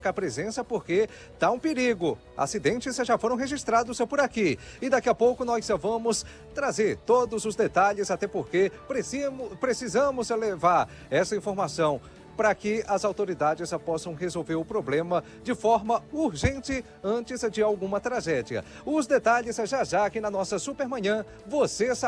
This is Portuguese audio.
a presença porque tá um perigo. Acidentes já foram registrados por aqui. E daqui a pouco nós vamos trazer todos os detalhes, até porque precisamos levar essa informação para que as autoridades possam resolver o problema de forma urgente antes de alguma tragédia. Os detalhes já aqui na nossa Supermanhã. Você sabe.